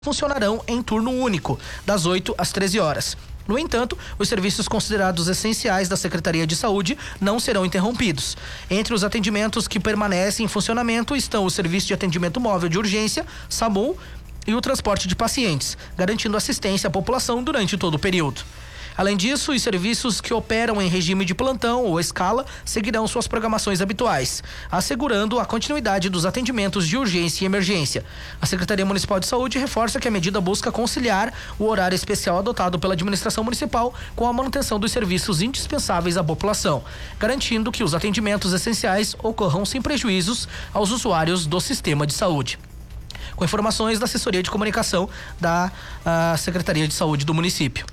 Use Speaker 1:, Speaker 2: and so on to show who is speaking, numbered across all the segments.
Speaker 1: funcionarão em turno único, das 8 às 13 horas. No entanto, os serviços considerados essenciais da Secretaria de Saúde não serão interrompidos. Entre os atendimentos que permanecem em funcionamento estão o Serviço de Atendimento Móvel de Urgência, SAMU, e o transporte de pacientes, garantindo assistência à população durante todo o período. Além disso, os serviços que operam em regime de plantão ou escala seguirão suas programações habituais, assegurando a continuidade dos atendimentos de urgência e emergência. A Secretaria Municipal de Saúde reforça que a medida busca conciliar o horário especial adotado pela administração municipal com a manutenção dos serviços indispensáveis à população, garantindo que os atendimentos essenciais ocorram sem prejuízos aos usuários do sistema de saúde. Com informações da Assessoria de Comunicação da Secretaria de Saúde do município.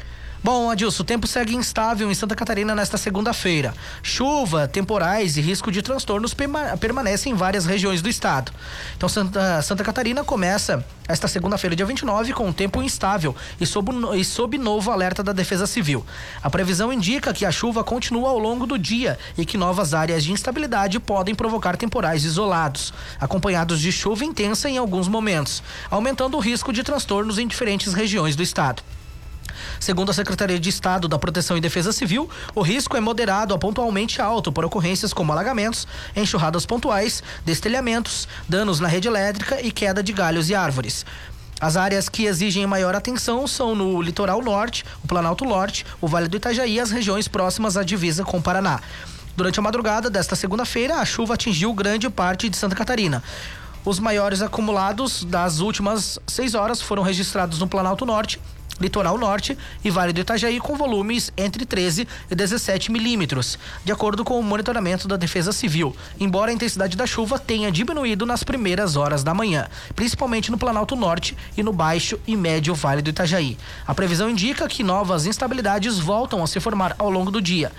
Speaker 1: Bom, Adilson, o tempo segue instável em Santa Catarina nesta segunda-feira. Chuva, temporais e risco de transtornos permanecem em várias regiões do estado. Então, Santa Catarina começa esta segunda-feira, dia 29, com um tempo instável e sob novo alerta da Defesa Civil. A previsão indica que a chuva continua ao longo do dia e que novas áreas de instabilidade podem provocar temporais isolados, acompanhados de chuva intensa em alguns momentos, aumentando o risco de transtornos em diferentes regiões do estado. Segundo a Secretaria de Estado da Proteção e Defesa Civil, o risco é moderado a pontualmente alto por ocorrências como alagamentos, enxurradas pontuais, destelhamentos, danos na rede elétrica e queda de galhos e árvores. As áreas que exigem maior atenção são no Litoral Norte, o Planalto Norte, o Vale do Itajaí e as regiões próximas à divisa com o Paraná. Durante a madrugada desta segunda-feira, a chuva atingiu grande parte de Santa Catarina. Os maiores acumulados das últimas 6 horas foram registrados no Planalto Norte, Litoral Norte e Vale do Itajaí, com volumes entre 13 e 17 milímetros, de acordo com o monitoramento da Defesa Civil, embora a intensidade da chuva tenha diminuído nas primeiras horas da manhã, principalmente no Planalto Norte e no Baixo e Médio Vale do Itajaí. A previsão indica que novas instabilidades voltam a se formar ao longo do dia.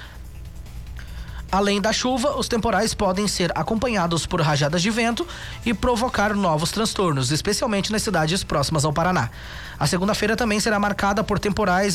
Speaker 1: Além da chuva, os temporais podem ser acompanhados por rajadas de vento e provocar novos transtornos, especialmente nas cidades próximas ao Paraná. A segunda-feira também será marcada por temperaturas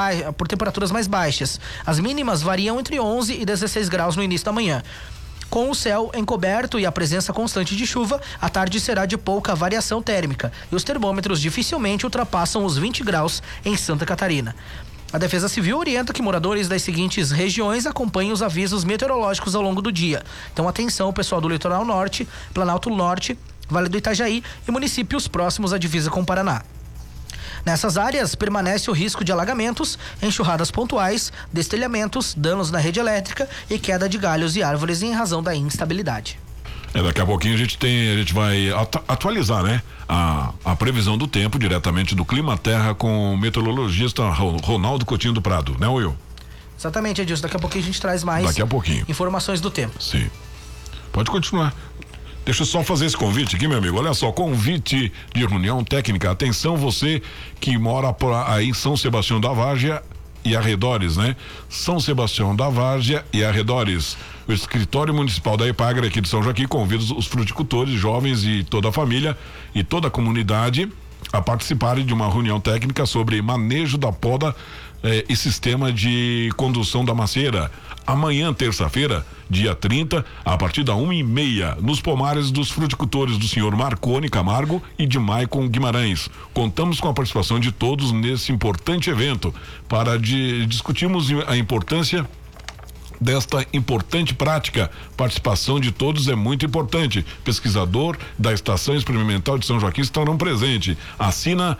Speaker 1: mais baixas. As mínimas variam entre 11 e 16 graus no início da manhã. Com o céu encoberto e a presença constante de chuva, a tarde será de pouca variação térmica e os termômetros dificilmente ultrapassam os 20 graus em Santa Catarina. A Defesa Civil orienta que moradores das seguintes regiões acompanhem os avisos meteorológicos ao longo do dia. Então, atenção, pessoal do Litoral Norte, Planalto Norte, Vale do Itajaí e municípios próximos à divisa com o Paraná. Nessas áreas, permanece o risco de alagamentos, enxurradas pontuais, destelhamentos, danos na rede elétrica e queda de galhos e árvores em razão da instabilidade.
Speaker 2: Daqui a pouquinho a gente vai atualizar, né? A previsão do tempo diretamente do Clima Terra com o meteorologista Ronaldo Coutinho do Prado, né, Will?
Speaker 1: Exatamente, Edilson. Daqui a pouquinho a gente traz mais informações do tempo. Sim.
Speaker 2: Pode continuar. Deixa eu só fazer esse convite aqui, meu amigo. Olha só, convite de reunião técnica. Atenção, você que mora aí em São Sebastião da Várzea e arredores, né? São Sebastião da Várzea e arredores. O Escritório Municipal da EPAGRE aqui de São Joaquim convida os fruticultores, jovens e toda a família e toda a comunidade a participarem de uma reunião técnica sobre manejo da poda e sistema de condução da macieira. Amanhã, terça-feira, dia 30, a partir da 1h30, nos pomares dos fruticultores do senhor Marconi Camargo e de Maicon Guimarães. Contamos com a participação de todos nesse importante evento para discutirmos a importância desta importante prática. Participação de todos é muito importante. Pesquisador da Estação Experimental de São Joaquim estarão presentes. Assina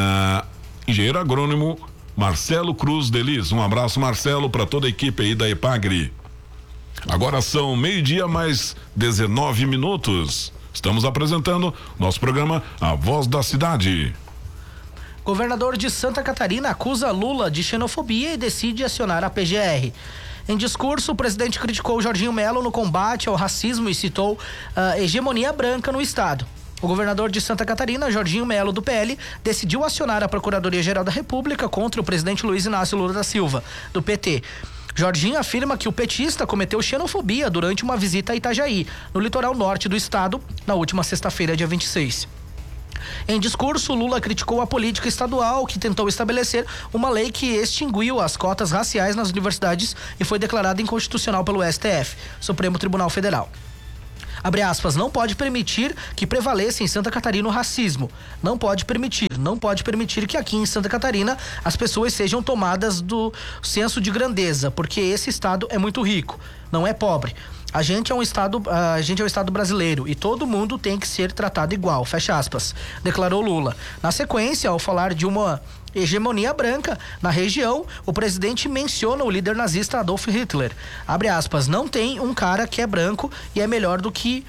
Speaker 2: engenheiro agrônomo Marcelo Cruz Delis. Um abraço, Marcelo, para toda a equipe aí da EPAGRE. Agora são 12:00 mais 19 minutos. Estamos apresentando nosso programa A Voz da Cidade.
Speaker 1: Governador de Santa Catarina acusa Lula de xenofobia e decide acionar a PGR. Em discurso, o presidente criticou Jorginho Melo no combate ao racismo e citou a hegemonia branca no estado. O governador de Santa Catarina, Jorginho Melo, do PL, decidiu acionar a Procuradoria-Geral da República contra o presidente Luiz Inácio Lula da Silva, do PT. Jorginho afirma que o petista cometeu xenofobia durante uma visita a Itajaí, no litoral norte do estado, na última sexta-feira, dia 26. Em discurso, Lula criticou a política estadual que tentou estabelecer uma lei que extinguiu as cotas raciais nas universidades e foi declarada inconstitucional pelo STF, Supremo Tribunal Federal. Abre aspas, não pode permitir que prevaleça em Santa Catarina o racismo. Não pode permitir que aqui em Santa Catarina as pessoas sejam tomadas do senso de grandeza, porque esse estado é muito rico, não é pobre. A gente é um estado brasileiro e todo mundo tem que ser tratado igual, fecha aspas, declarou Lula. Na sequência, ao falar de uma hegemonia branca na região, o presidente menciona o líder nazista Adolf Hitler. Abre aspas, não tem um cara que é branco e é melhor do que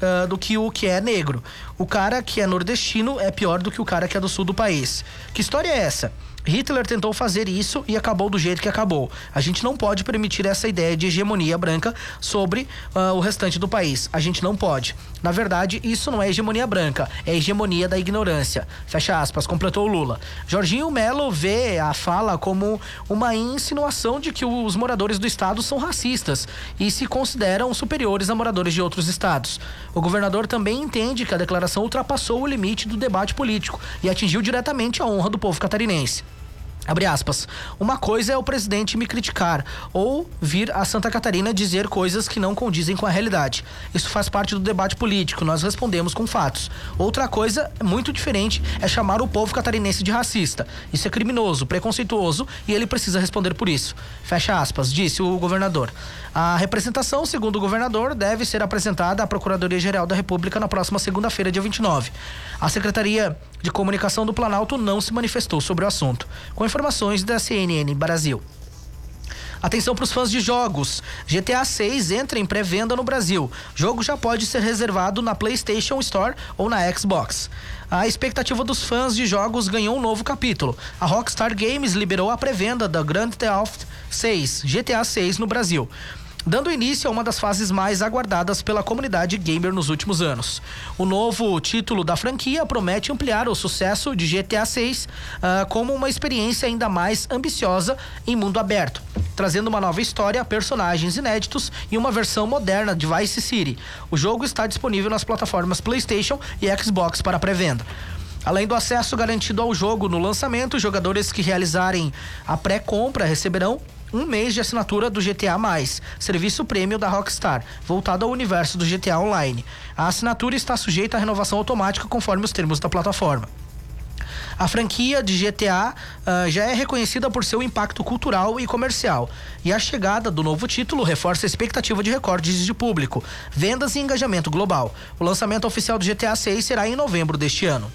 Speaker 1: o que é negro. O cara que é nordestino é pior do que o cara que é do sul do país. Que história é essa? Hitler tentou fazer isso e acabou do jeito que acabou. A gente não pode permitir essa ideia de hegemonia branca sobre o restante do país. A gente não pode. Na verdade, isso não é hegemonia branca, é hegemonia da ignorância. Fecha aspas, completou Lula. Jorginho Melo vê a fala como uma insinuação de que os moradores do estado são racistas e se consideram superiores a moradores de outros estados. O governador também entende que a declaração ultrapassou o limite do debate político e atingiu diretamente a honra do povo catarinense. Abre aspas, uma coisa é o presidente me criticar ou vir a Santa Catarina dizer coisas que não condizem com a realidade. Isso faz parte do debate político, nós respondemos com fatos. Outra coisa muito diferente é chamar o povo catarinense de racista. Isso é criminoso, preconceituoso e ele precisa responder por isso. Fecha aspas, disse o governador. A representação, segundo o governador, deve ser apresentada à Procuradoria-Geral da República na próxima segunda-feira, dia 29. A Secretaria de Comunicação do Planalto não se manifestou sobre o assunto. Com informações da CNN Brasil. Atenção para os fãs de jogos. GTA 6 entra em pré-venda no Brasil. Jogo já pode ser reservado na PlayStation Store ou na Xbox. A expectativa dos fãs de jogos ganhou um novo capítulo. A Rockstar Games liberou a pré-venda da Grand Theft 6, GTA 6 no Brasil, dando início a uma das fases mais aguardadas pela comunidade gamer nos últimos anos. O novo título da franquia promete ampliar o sucesso de GTA 6 como uma experiência ainda mais ambiciosa em mundo aberto, trazendo uma nova história, personagens inéditos e uma versão moderna de Vice City. O jogo está disponível nas plataformas PlayStation e Xbox para pré-venda. Além do acesso garantido ao jogo no lançamento, jogadores que realizarem a pré-compra receberão um mês de assinatura do GTA+, serviço prêmio da Rockstar, voltado ao universo do GTA Online. A assinatura está sujeita à renovação automática conforme os termos da plataforma. A franquia de GTA já é reconhecida por seu impacto cultural e comercial, e a chegada do novo título reforça a expectativa de recordes de público, vendas e engajamento global. O lançamento oficial do GTA 6 será em novembro deste ano.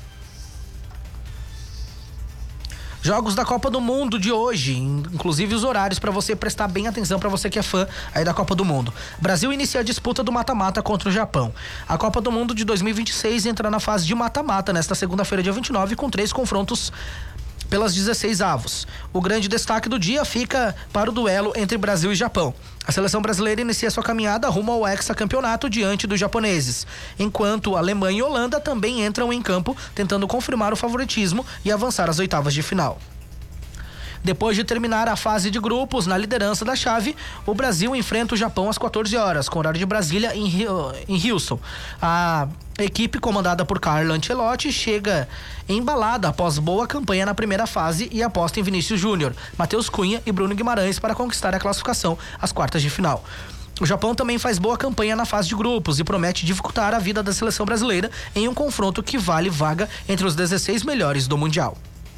Speaker 1: Jogos da Copa do Mundo de hoje, inclusive os horários para você prestar bem atenção, para você que é fã aí da Copa do Mundo. Brasil inicia a disputa do mata-mata contra o Japão. A Copa do Mundo de 2026 entra na fase de mata-mata nesta segunda-feira, dia 29, com 3 confrontos pelas 16 avos. O grande destaque do dia fica para o duelo entre Brasil e Japão. A seleção brasileira inicia sua caminhada rumo ao hexacampeonato diante dos japoneses, enquanto Alemanha e Holanda também entram em campo tentando confirmar o favoritismo e avançar às oitavas de final. Depois de terminar a fase de grupos na liderança da chave, o Brasil enfrenta o Japão às 14 horas, com horário de Brasília em Houston. A equipe comandada por Carlo Ancelotti chega embalada após boa campanha na primeira fase e aposta em Vinícius Júnior, Matheus Cunha e Bruno Guimarães para conquistar a classificação às quartas de final. O Japão também faz boa campanha na fase de grupos e promete dificultar a vida da seleção brasileira em um confronto que vale vaga entre os 16 melhores do Mundial.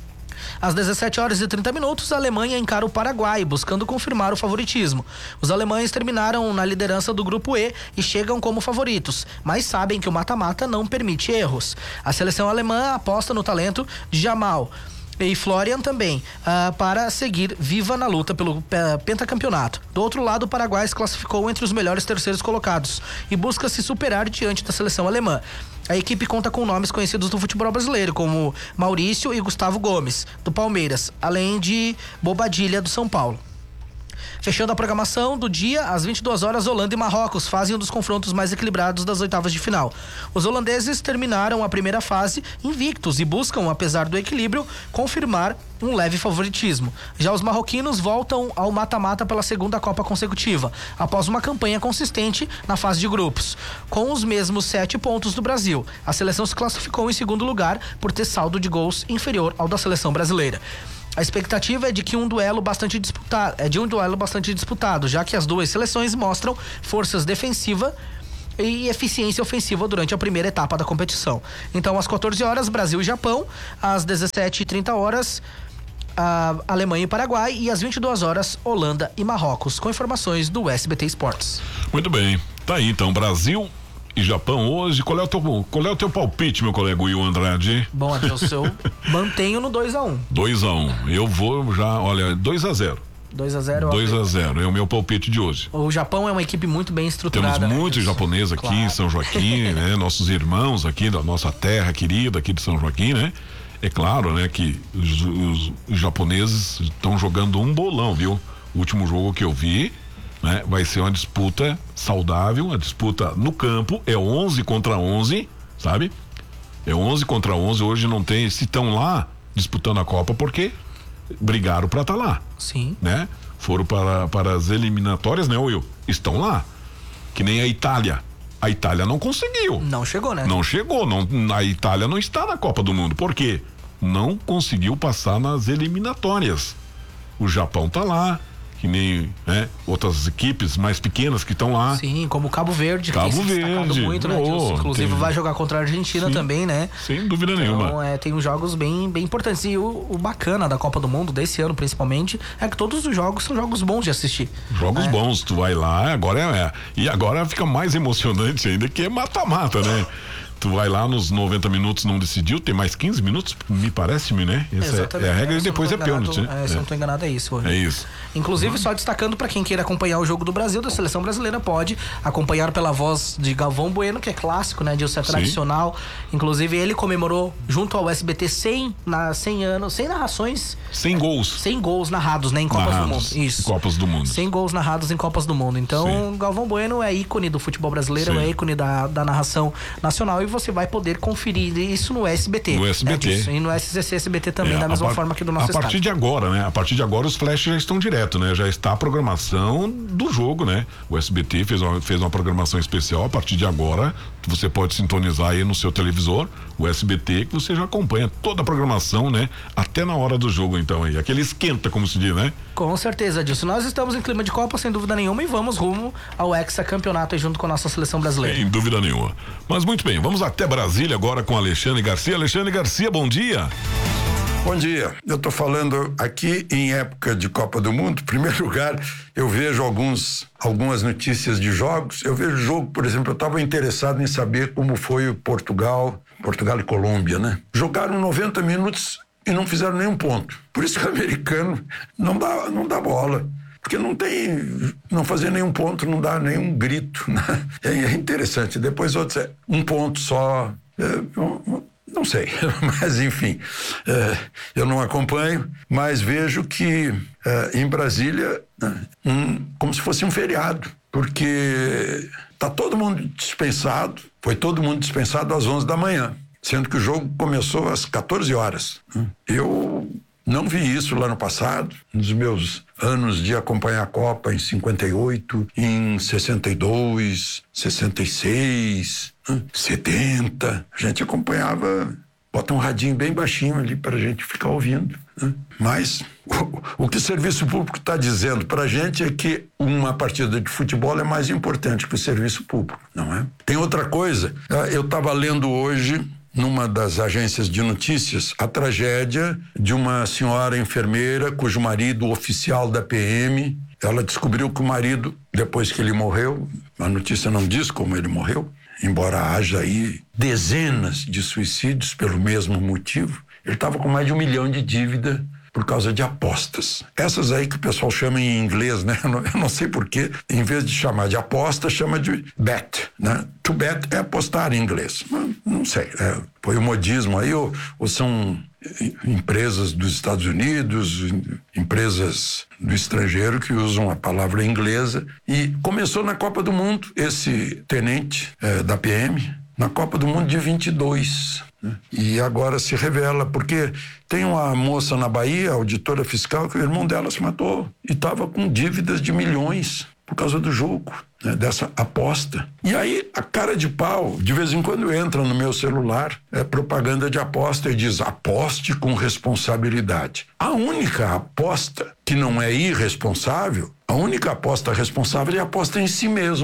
Speaker 1: Às 17 horas e 30 minutos, a Alemanha encara o Paraguai, buscando confirmar o favoritismo. Os alemães terminaram na liderança do Grupo E e chegam como favoritos, mas sabem que o mata-mata não permite erros. A seleção alemã aposta no talento de Jamal e Florian também, para seguir viva na luta pelo pentacampeonato. Do outro lado, o Paraguai se classificou entre os melhores terceiros colocados e busca se superar diante da seleção alemã. A equipe conta com nomes conhecidos do futebol brasileiro, como Maurício e Gustavo Gomes, do Palmeiras, além de Bobadilha, do São Paulo. Fechando a programação do dia, às 22 horas, Holanda e Marrocos fazem um dos confrontos mais equilibrados das oitavas de final. Os holandeses terminaram a primeira fase invictos e buscam, apesar do equilíbrio, confirmar um leve favoritismo. Já os marroquinos voltam ao mata-mata pela segunda Copa consecutiva, após uma campanha consistente na fase de grupos. Com os mesmos 7 pontos do Brasil, a seleção se classificou em segundo lugar por ter saldo de gols inferior ao da seleção brasileira. A expectativa é de um duelo bastante disputado, já que as duas seleções mostram forças defensivas e eficiência ofensiva durante a primeira etapa da competição. Então, às 14 horas, Brasil e Japão, às 17h30, a Alemanha e Paraguai, e às 22 horas, Holanda e Marrocos, com informações do SBT Esportes.
Speaker 2: Muito bem, tá aí então, Brasil e Japão hoje. Qual é o teu palpite, meu colega Will Andrade?
Speaker 1: Bom, Adeus, eu mantenho no 2-1.
Speaker 2: 2-1, eu vou já, olha, 2-0.
Speaker 1: 2-0.
Speaker 2: 2-0, é o meu palpite de hoje.
Speaker 1: O Japão é uma equipe muito bem estruturada.
Speaker 2: Temos muitos japoneses aqui em São Joaquim, né? Nossos irmãos aqui da nossa terra querida aqui de São Joaquim, né? É claro, né, que os japoneses estão jogando um bolão, viu? O último jogo que eu vi, né, vai ser uma disputa saudável, uma disputa no campo, é 11 contra 11, sabe? É 11 contra 11, hoje não tem, se estão lá disputando a Copa, porque brigaram para estar lá.
Speaker 1: Sim.
Speaker 2: Né? Foram para as eliminatórias, né, Will? Estão lá. Que nem a Itália. A Itália não conseguiu.
Speaker 1: Não chegou, né?
Speaker 2: Não chegou. A Itália não está na Copa do Mundo. Por quê? Não conseguiu passar nas eliminatórias. O Japão tá lá, que nem, né, outras equipes mais pequenas que estão lá.
Speaker 1: Sim, como o Cabo Verde.
Speaker 2: Cabo
Speaker 1: que tem se destacado
Speaker 2: Verde.
Speaker 1: muito, né, inclusive vai jogar contra a Argentina. Sim, também, né?
Speaker 2: Sem dúvida nenhuma.
Speaker 1: Então, tem uns jogos bem importantes. E o bacana da Copa do Mundo, desse ano principalmente, é que todos os jogos são jogos bons de assistir.
Speaker 2: Jogos bons, tu vai lá, agora e agora fica mais emocionante ainda, que é mata-mata, né? Tu vai lá nos 90 minutos, não decidiu, tem mais 15 minutos, me parece-me, né? Essa é a regra, e depois é pênalti.
Speaker 1: Se eu não tô enganado, é isso.
Speaker 2: É isso.
Speaker 1: Inclusive, só destacando para quem queira acompanhar o jogo do Brasil, da seleção brasileira, pode acompanhar pela voz de Galvão Bueno, que é clássico, né? De ser tradicional. Inclusive, ele comemorou junto ao SBT 100 anos, 100 narrações.
Speaker 2: 100 gols.
Speaker 1: 100 gols narrados, né? Em Copas do Mundo. Isso.
Speaker 2: Copas do Mundo.
Speaker 1: 100 gols narrados em Copas do Mundo. Então, Galvão Bueno é ícone do futebol brasileiro, é ícone da narração nacional, e você vai poder conferir isso no SBT.
Speaker 2: No SBT.
Speaker 1: E no SCC SBT também, da mesma forma que do nosso
Speaker 2: A partir de agora, né? A partir de agora os flashes já estão direto, né? Já está a programação do jogo, né? O SBT fez uma programação especial. A partir de agora, você pode sintonizar aí no seu televisor o SBT, que você já acompanha toda a programação, né? Até na hora do jogo, então, aí. Aquele esquenta, como se diz, né?
Speaker 1: Com certeza, Dilson. Nós estamos em clima de Copa, sem dúvida nenhuma, e vamos rumo ao hexacampeonato aí junto com a nossa seleção brasileira.
Speaker 2: Sem dúvida nenhuma. Mas muito bem, vamos até Brasília agora com Alexandre Garcia. Alexandre Garcia, bom dia.
Speaker 3: Bom dia, eu estou falando aqui em época de Copa do Mundo. Em primeiro lugar, eu vejo algumas notícias de jogos. Eu vejo jogo, por exemplo, eu estava interessado em saber como foi o Portugal e Colômbia, né? Jogaram 90 minutos e não fizeram nenhum ponto. Por isso que o americano não dá bola. Porque não fazer nenhum ponto, não dá nenhum grito, né? É interessante. Depois outros, um ponto só. Não sei, mas enfim, eu não acompanho, mas vejo que em Brasília, como se fosse um feriado, porque tá todo mundo dispensado, foi todo mundo dispensado às 11 da manhã, sendo que o jogo começou às 14 horas. Eu não vi isso lá no passado, nos meus anos de acompanhar a Copa, em 58, em 62, 66, 70. A gente acompanhava, bota um radinho bem baixinho ali para a gente ficar ouvindo. Mas o que o serviço público está dizendo para a gente é que uma partida de futebol é mais importante que o serviço público, não é? Tem outra coisa, eu estava lendo hoje, numa das agências de notícias, a tragédia de uma senhora enfermeira cujo marido, oficial da PM, ela descobriu que o marido, depois que ele morreu, a notícia não diz como ele morreu, embora haja aí dezenas de suicídios pelo mesmo motivo, ele estava com mais de 1 milhão de dívida por causa de apostas. Essas aí que o pessoal chama em inglês, né? Eu não sei porquê, em vez de chamar de aposta, chama de bet, né? To bet é apostar em inglês. Não sei, foi o modismo aí, ou são empresas dos Estados Unidos, empresas do estrangeiro que usam a palavra inglesa. E começou na Copa do Mundo, esse tenente da PM, na Copa do Mundo de 22, né? E agora se revela, porque tem uma moça na Bahia, auditora fiscal, que o irmão dela se matou e estava com dívidas de milhões por causa do jogo, né, dessa aposta. E aí, a cara de pau, de vez em quando entra no meu celular, propaganda de aposta e diz, aposte com responsabilidade. A única aposta que não é irresponsável, a única aposta responsável é a aposta em si mesmo.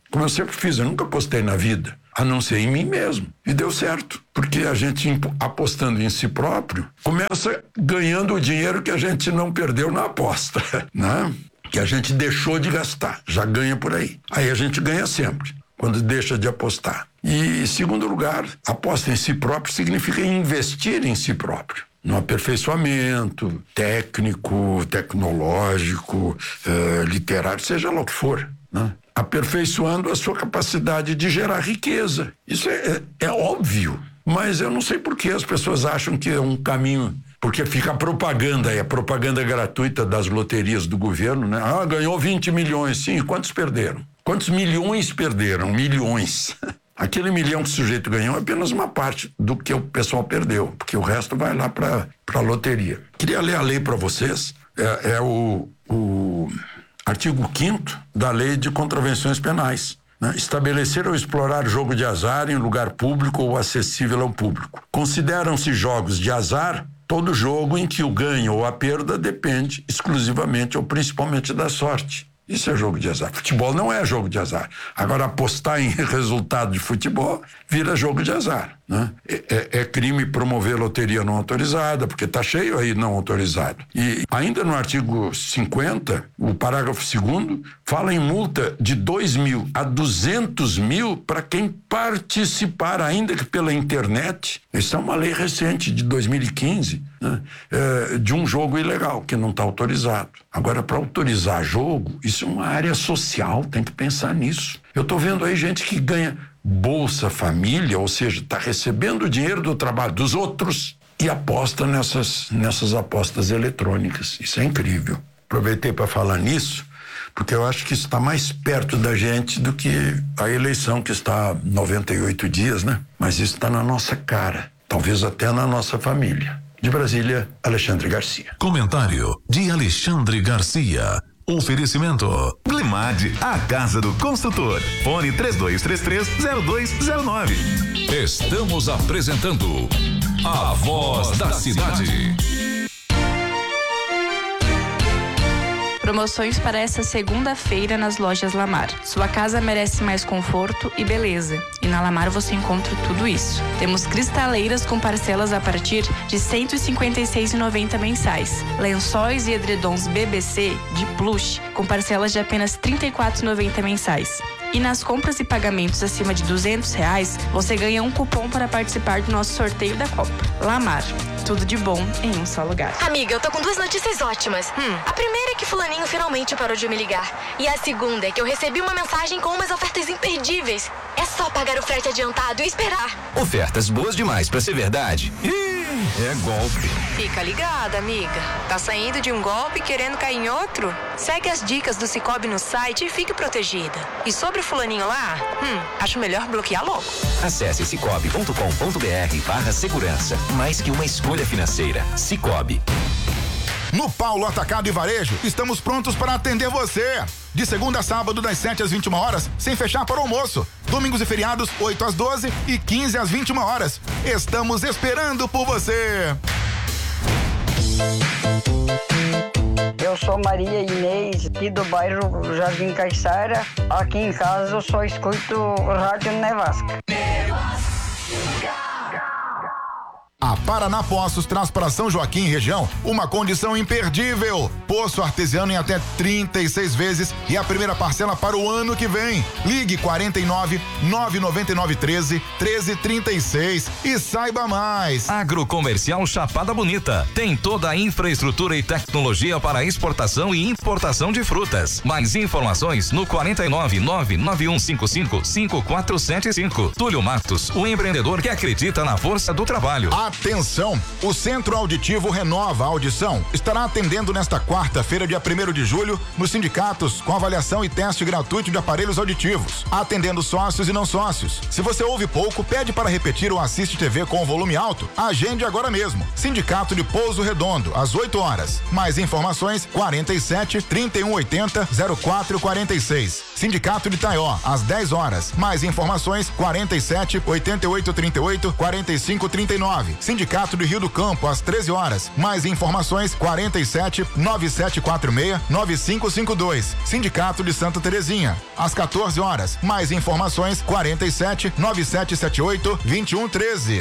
Speaker 3: como eu sempre fiz, eu nunca apostei na vida, a não ser em mim mesmo. E deu certo, porque a gente apostando em si próprio, começa ganhando o dinheiro que a gente não perdeu na aposta, né? Que a gente deixou de gastar, já ganha por aí. Aí a gente ganha sempre, quando deixa de apostar. E, em segundo lugar, aposta em si próprio significa investir em si próprio. No aperfeiçoamento técnico, tecnológico, literário, seja lá o que for, né? Aperfeiçoando a sua capacidade de gerar riqueza. Isso é óbvio, mas eu não sei por que as pessoas acham que é um caminho, porque fica a propaganda, é a propaganda gratuita das loterias do governo, né? Ah, ganhou 20 milhões, sim, quantos perderam? Quantos milhões perderam? Milhões. Aquele milhão que o sujeito ganhou é apenas uma parte do que o pessoal perdeu, porque o resto vai lá para a loteria. Queria ler a lei para vocês, é o artigo 5º da Lei de Contravenções Penais, né? Estabelecer ou explorar jogo de azar em lugar público ou acessível ao público. Consideram-se jogos de azar todo jogo em que o ganho ou a perda depende exclusivamente ou principalmente da sorte. Isso é jogo de azar. Futebol não é jogo de azar. Agora, apostar em resultado de futebol vira jogo de azar, né? É crime promover loteria não autorizada, porque está cheio aí não autorizado. E ainda no artigo 50, o parágrafo 2º, fala em multa de 2.000 a 200.000 para quem participar, ainda que pela internet. Isso é uma lei recente, de 2015, né? De um jogo ilegal, que não está autorizado. Agora, para autorizar jogo, isso é uma área social, tem que pensar nisso. Eu estou vendo aí gente que ganha Bolsa Família, ou seja, está recebendo o dinheiro do trabalho dos outros e aposta nessas apostas eletrônicas. Isso é incrível. Aproveitei para falar nisso, porque eu acho que isso está mais perto da gente do que a eleição, que está 98 dias, né? Mas isso está na nossa cara, talvez até na nossa família. De Brasília, Alexandre Garcia.
Speaker 4: Comentário de Alexandre Garcia. Oferecimento Glimad, a casa do construtor. Fone 3233-0209.
Speaker 5: Estamos apresentando A Voz da Cidade.
Speaker 6: Promoções para essa segunda-feira nas lojas Lamar. Sua casa merece mais conforto e beleza. E na Lamar você encontra tudo isso. Temos cristaleiras com parcelas a partir de R$ 156,90 mensais. Lençóis e edredons BBC de plush com parcelas de apenas R$ 34,90 mensais. E nas compras e pagamentos acima de R$200, você ganha um cupom para participar do nosso sorteio da Copa. Lamar, tudo de bom em um só lugar.
Speaker 7: Amiga, eu tô com 2 notícias ótimas. A primeira é que fulaninho finalmente parou de me ligar. E a segunda é que eu recebi uma mensagem com umas ofertas imperdíveis. É só pagar o frete adiantado e esperar.
Speaker 8: Ofertas boas demais pra ser verdade. É golpe.
Speaker 9: Fica ligada, amiga. Tá saindo de um golpe querendo cair em outro? Segue as dicas do Sicoob no site e fique protegida. E sobre o fulaninho lá, acho melhor bloquear logo.
Speaker 8: Acesse sicoob.com.br/segurança. Mais que uma escolha financeira. Sicoob.
Speaker 10: No Paulo Atacado e Varejo, estamos prontos para atender você. De segunda a sábado, das 7 às 21 horas, sem fechar para o almoço. Domingos e feriados, 8 às 12 e 15 às 21 horas. Estamos esperando por você.
Speaker 11: Eu sou Maria Inês, aqui do bairro Jardim Caiçara. Aqui em casa eu só escuto Rádio Nevasca.
Speaker 10: A Paraná Poços traz para São Joaquim e região uma condição imperdível. Poço artesiano em até 36 vezes e a primeira parcela para o ano que vem. Ligue 49 999 13 36 e saiba mais.
Speaker 5: Agrocomercial Chapada Bonita tem toda a infraestrutura e tecnologia para exportação e importação de frutas. Mais informações no 49 99155 5475. Túlio Matos, o empreendedor que acredita na força do trabalho.
Speaker 10: Atenção! O Centro Auditivo Renova a Audição estará atendendo nesta quarta-feira, dia 1º de julho, nos sindicatos, com avaliação e teste gratuito de aparelhos auditivos, atendendo sócios e não sócios. Se você ouve pouco, pede para repetir ou assiste TV com o volume alto, agende agora mesmo. Sindicato de Pouso Redondo, às 8 horas. Mais informações, 47 3180 0446. Sindicato de Taió, às 10 horas. Mais informações, 47 8838 4539. Sindicato do Rio do Campo, às 13 horas. Mais informações, 47 9746 9552. Sindicato de Santa Terezinha, às 14 horas. Mais informações, 47 9778 2113.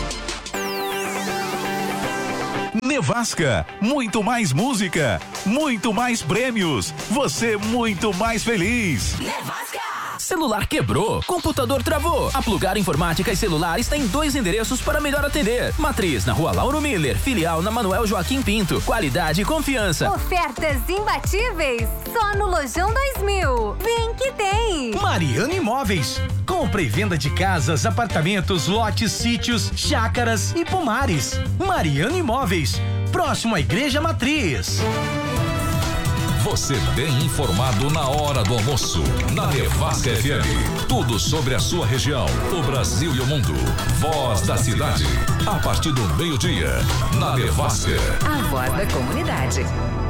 Speaker 4: Nevasca, muito mais música, muito mais prêmios, você muito mais feliz.
Speaker 12: Nevasca! Celular quebrou, computador travou. A Plugar Informática e Celulares tem 2 endereços para melhor atender. Matriz na Rua Lauro Miller, filial na Manuel Joaquim Pinto. Qualidade e confiança.
Speaker 13: Ofertas imbatíveis só no Lojão 2000. Vem que tem.
Speaker 14: Mariano Imóveis. Compra e venda de casas, apartamentos, lotes, sítios, chácaras e pomares. Mariano Imóveis. Próximo à Igreja Matriz.
Speaker 5: Você bem informado na hora do almoço. Na Nevasca FM. Tudo sobre a sua região, o Brasil e o mundo. Voz da cidade. A partir do meio-dia. Na Nevasca.
Speaker 15: A voz da comunidade.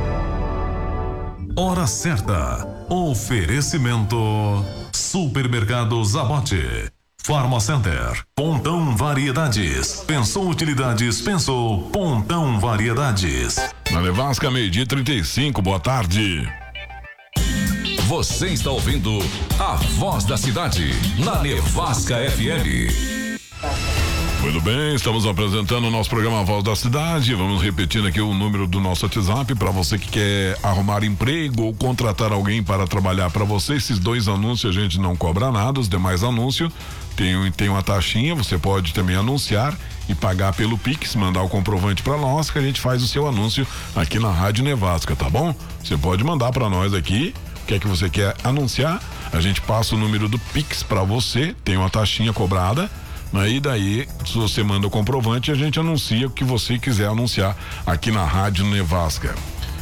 Speaker 4: Hora certa. Oferecimento. Supermercado Zabote. Pharmacenter. Pontão Variedades. Pensou utilidades, pensou Pontão Variedades.
Speaker 2: Na Nevasca, 12:35, boa tarde.
Speaker 5: Você está ouvindo a Voz da Cidade, na Nevasca FM.
Speaker 2: Muito bem, estamos apresentando o nosso programa Voz da Cidade. Vamos repetindo aqui o número do nosso WhatsApp para você que quer arrumar emprego ou contratar alguém para trabalhar para você. Esses 2 anúncios a gente não cobra nada, os demais anúncios tem uma taxinha, você pode também anunciar e pagar pelo Pix, mandar o comprovante para nós que a gente faz o seu anúncio aqui na Rádio Nevasca, tá bom? Você pode mandar para nós aqui o que é que você quer anunciar, a gente passa o número do Pix para você, tem uma taxinha cobrada. E daí, se você manda o comprovante, a gente anuncia o que você quiser anunciar aqui na Rádio Nevasca.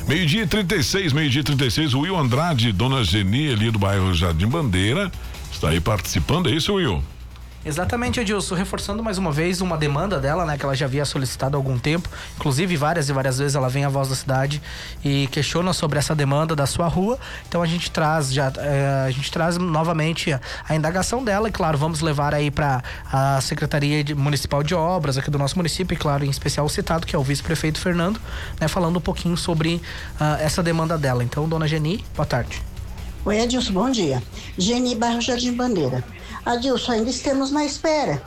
Speaker 2: 12:36, o Will Andrade, Dona Geni, ali do bairro Jardim Bandeira, está aí participando, é isso, Will?
Speaker 1: Exatamente, Edilson, reforçando mais uma vez uma demanda dela, né, que ela já havia solicitado há algum tempo, inclusive várias vezes ela vem à Voz da Cidade e questiona sobre essa demanda da sua rua. Então a gente traz novamente a indagação dela e, claro, vamos levar aí para a Secretaria Municipal de Obras aqui do nosso município, e claro, em especial o citado, que é o vice-prefeito Fernando, né, falando um pouquinho sobre essa demanda dela. Então, Dona Geni, boa tarde.
Speaker 16: Oi, Edilson, bom dia. Geni, bairro Jardim Bandeira. Adilson, ainda estamos na espera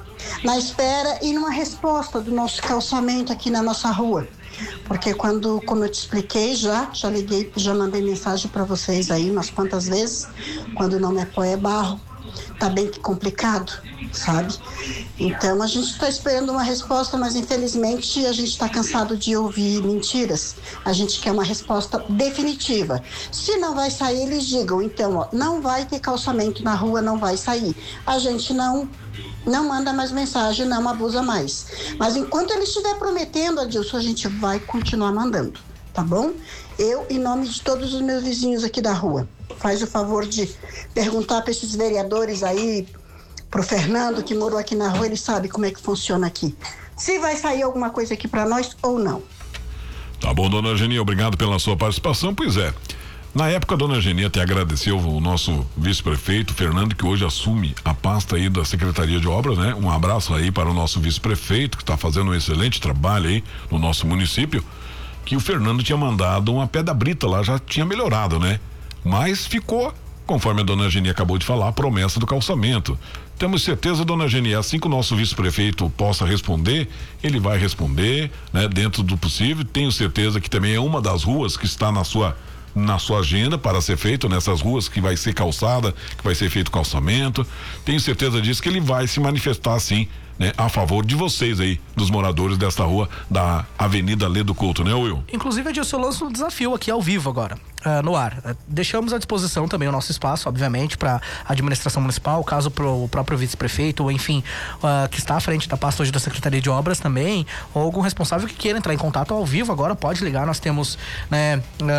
Speaker 16: e numa resposta do nosso calçamento aqui na nossa rua, porque como eu te expliquei, já liguei, já mandei mensagem para vocês aí umas quantas vezes, quando não me apoia barro, tá bem complicado, sabe? Então a gente está esperando uma resposta, mas infelizmente a gente está cansado de ouvir mentiras. A gente quer uma resposta definitiva. Se não vai sair, eles digam, então, não vai ter calçamento na rua, não vai sair. A gente não manda mais mensagem, não abusa mais. Mas enquanto ele estiver prometendo, Adilson, a gente vai continuar mandando, tá bom? Eu, em nome de todos os meus vizinhos aqui da rua, faz o favor de perguntar para esses vereadores aí, pro Fernando, que morou aqui na rua, ele sabe como é que funciona aqui. Se vai sair alguma coisa aqui para nós ou não.
Speaker 2: Tá bom, Dona Geni, obrigado pela sua participação. Pois é, na época a Dona Geni até agradeceu o nosso vice-prefeito Fernando, que hoje assume a pasta aí da Secretaria de Obras, né? Um abraço aí para o nosso vice-prefeito, que está fazendo um excelente trabalho aí no nosso município, que o Fernando tinha mandado uma pedra brita lá, já tinha melhorado, né? Mas ficou, conforme a Dona Geni acabou de falar, a promessa do calçamento. Temos certeza, Dona Geni, assim que o nosso vice-prefeito possa responder, ele vai responder, né, dentro do possível. Tenho certeza que também é uma das ruas que está na sua agenda para ser feito, nessas ruas que vai ser calçada, que vai ser feito calçamento. Tenho certeza disso, que ele vai se manifestar sim, né, a favor de vocês aí, dos moradores desta rua da Avenida Ledo Couto, né, Will?
Speaker 1: Inclusive, Edilson, eu lanço um desafio aqui ao vivo agora. No ar. Deixamos à disposição também o nosso espaço, obviamente, para a administração municipal, caso pro próprio vice-prefeito, ou enfim, que está à frente da pasta hoje da Secretaria de Obras também, ou algum responsável que queira entrar em contato ao vivo agora, pode ligar. Nós temos, né,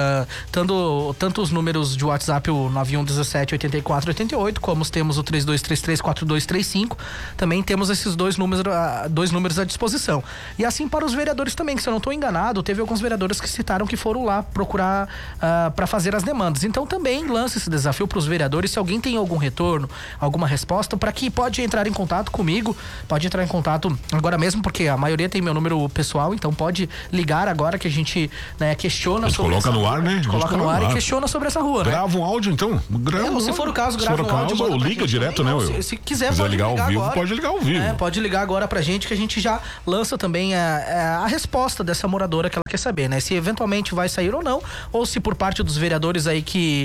Speaker 1: tanto os números de WhatsApp, o 9117-8488, como temos o 3233-4235. Também temos esses dois números à disposição. E assim para os vereadores também, que se eu não estou enganado, teve alguns vereadores que citaram que foram lá procurar para fazer as demandas. Então também lança esse desafio para os vereadores, se alguém tem algum retorno, alguma resposta, para que pode entrar em contato comigo, pode entrar em contato agora mesmo, porque a maioria tem meu número pessoal, então pode ligar agora que a gente, né, questiona sobre
Speaker 2: coloca no ar, né?
Speaker 1: A gente coloca no ar e questiona sobre essa rua,
Speaker 2: grava um áudio então,
Speaker 1: se for o caso, grava um áudio
Speaker 2: ou liga direto,
Speaker 1: também,
Speaker 2: né?
Speaker 1: Não, se quiser
Speaker 2: pode ligar ao vivo,
Speaker 1: agora,
Speaker 2: pode ligar ao vivo.
Speaker 1: Pode ligar agora pra gente que a gente já lança também a resposta dessa moradora que ela quer saber, né? Se eventualmente vai sair ou não, ou se por parte dos vereadores aí que,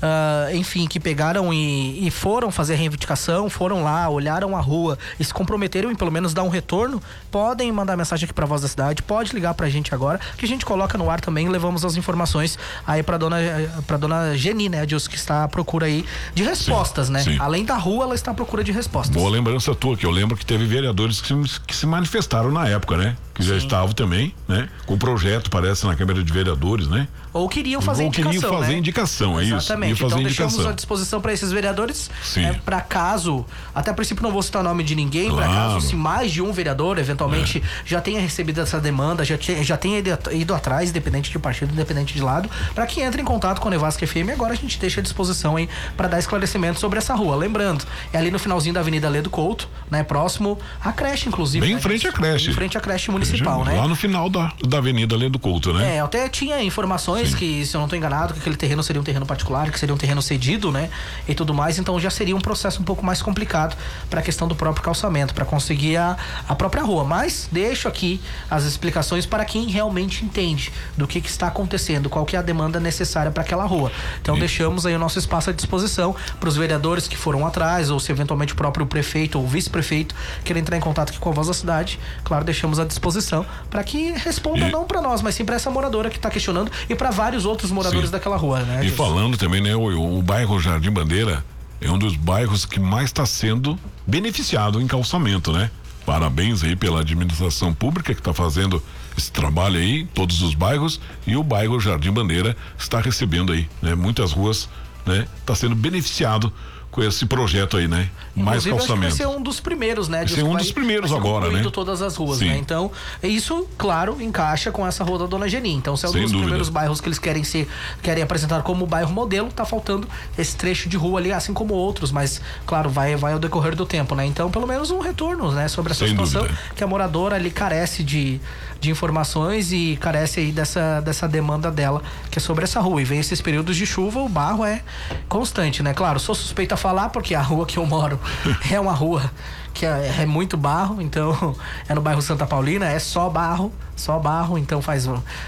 Speaker 1: enfim, que pegaram e foram fazer a reivindicação, foram lá, olharam a rua e se comprometeram em pelo menos dar um retorno, podem mandar mensagem aqui pra Voz da Cidade, pode ligar pra gente agora, que a gente coloca no ar também e levamos as informações aí pra dona Geni, né, Adilson, que está à procura aí de respostas,
Speaker 2: sim,
Speaker 1: né?
Speaker 2: Sim.
Speaker 1: Além da rua, ela está à procura de respostas.
Speaker 2: Boa lembrança tua, que eu lembro que teve vereadores que se manifestaram na época, né? Que já estavam também, né? Com projeto, parece, na Câmara de Vereadores, né?
Speaker 1: Ou queriam fazer
Speaker 2: indicação, é isso.
Speaker 1: Exatamente. Então deixamos à disposição para esses vereadores, para caso, até a princípio não vou citar o nome de ninguém, para caso se mais de um vereador eventualmente já tenha recebido essa demanda, já tenha ido atrás, independente de partido, independente de lado, para que entre em contato com a Nevasca FM. Agora a gente deixa à disposição aí para dar esclarecimento sobre essa rua. Lembrando, é ali no finalzinho da Avenida Ledo Couto, né? Próximo à creche, inclusive.
Speaker 2: Bem em frente à creche.
Speaker 1: Bem em frente à creche municipal, né?
Speaker 2: Lá no final da Avenida Ledo Couto, né?
Speaker 1: Eu até tinha informações que, se eu não estou enganado, que aquele terreno seria um terreno particular, que seria um terreno cedido, né? E tudo mais, então já seria um processo um pouco mais complicado para a questão do próprio calçamento, para conseguir a própria rua. Mas deixo aqui as explicações para quem realmente entende do que está acontecendo, qual que é a demanda necessária para aquela rua. Então deixamos aí o nosso espaço à disposição para os vereadores que foram atrás, ou se eventualmente o próprio prefeito ou vice-prefeito queira entrar em contato aqui com a Voz da Cidade, claro, deixamos à disposição para que responda não para nós, mas sim para essa moradora que está questionando e para vários outros moradores daquela rua, né?
Speaker 2: E falando também, né, o bairro Jardim Bandeira é um dos bairros que mais está sendo beneficiado em calçamento, né? Parabéns aí pela administração pública que está fazendo esse trabalho aí, todos os bairros, e o bairro Jardim Bandeira está recebendo aí, né? Muitas ruas, né? Está sendo beneficiado com esse projeto aí, né? Mais
Speaker 1: Inclusive,
Speaker 2: calçamento.
Speaker 1: Acho que vai ser um dos primeiros, né?
Speaker 2: Vai ser um dos primeiros agora, né?
Speaker 1: Todas as ruas, né? Então, isso, claro, encaixa com essa rua da Dona Geni. Então, se é um dos primeiros bairros que eles querem apresentar como bairro modelo, tá faltando esse trecho de rua ali, assim como outros, mas, claro, vai ao decorrer do tempo, né? Então, pelo menos um retorno, né? Sobre essa situação que a moradora ali carece de informações e carece aí dessa demanda dela, que é sobre essa rua. E vem esses períodos de chuva, o barro é constante, né? Claro, sou suspeita a falar porque a rua que eu moro é uma rua que é muito barro, então é no bairro Santa Paulina, é só barro, então faz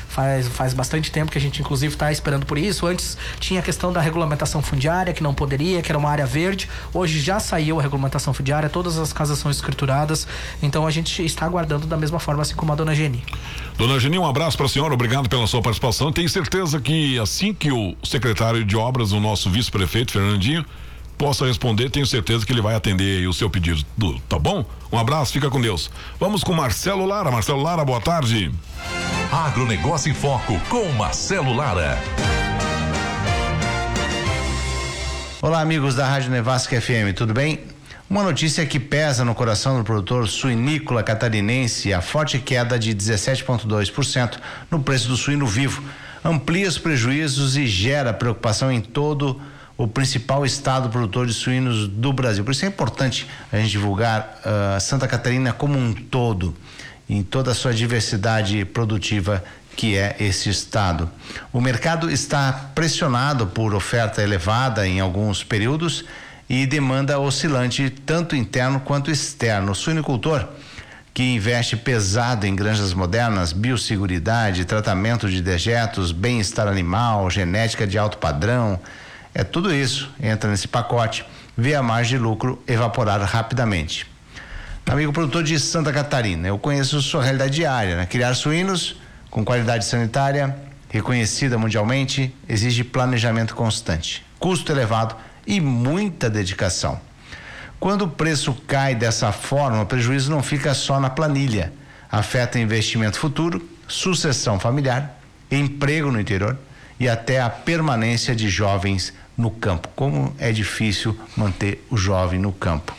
Speaker 1: bastante tempo que a gente inclusive está esperando por isso. Antes tinha a questão da regulamentação fundiária, que não poderia, que era uma área verde. Hoje já saiu a regulamentação fundiária, todas as casas são escrituradas, então a gente está aguardando da mesma forma, assim como a Dona Geni.
Speaker 2: Dona Geni, um abraço para a senhora, obrigado pela sua participação. Tenho certeza que assim que o secretário de obras, o nosso vice-prefeito Fernandinho, possa responder, tenho certeza que ele vai atender o seu pedido, tá bom? Um abraço, fica com Deus. Vamos com Marcelo Lara. Marcelo Lara, boa tarde.
Speaker 4: Agronegócio em Foco com Marcelo Lara.
Speaker 17: Olá, amigos da Rádio Nevasca FM, tudo bem? Uma notícia que pesa no coração do produtor suinícola catarinense: a forte queda de 17,2% no preço do suíno vivo amplia os prejuízos e gera preocupação em todo o principal estado produtor de suínos do Brasil. Por isso é importante a gente divulgar Santa Catarina como um todo, em toda a sua diversidade produtiva que é esse estado. O mercado está pressionado por oferta elevada em alguns períodos e demanda oscilante tanto interno quanto externo. O suinicultor, que investe pesado em granjas modernas, biosseguridade, tratamento de dejetos, bem-estar animal, genética de alto padrão, tudo isso entra nesse pacote, vê a margem de lucro evaporar rapidamente. Amigo produtor de Santa Catarina, eu conheço sua realidade diária, né? Criar suínos com qualidade sanitária, reconhecida mundialmente, exige planejamento constante, custo elevado e muita dedicação. Quando o preço cai dessa forma, o prejuízo não fica só na planilha, afeta investimento futuro, sucessão familiar, emprego no interior e até a permanência de jovens no campo. Como é difícil manter o jovem no campo.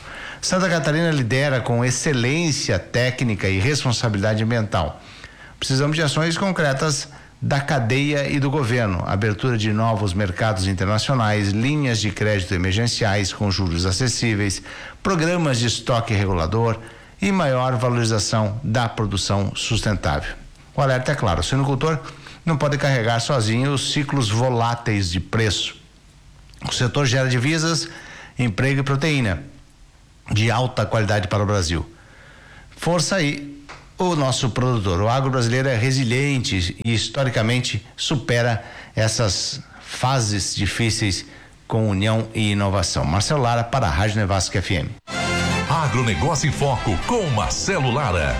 Speaker 17: Santa Catarina lidera com excelência técnica e responsabilidade ambiental. Precisamos de ações concretas da cadeia e do governo, abertura de novos mercados internacionais, linhas de crédito emergenciais com juros acessíveis, programas de estoque regulador e maior valorização da produção sustentável. O alerta é claro: o suinocultor não pode carregar sozinho os ciclos voláteis de preço. O setor gera divisas, emprego e proteína de alta qualidade para o Brasil. Força aí o nosso produtor. O agro brasileiro é resiliente e historicamente supera essas fases difíceis com união e inovação. Marcelo Lara para a Rádio Nevasca FM.
Speaker 4: Agronegócio em Foco com Marcelo Lara.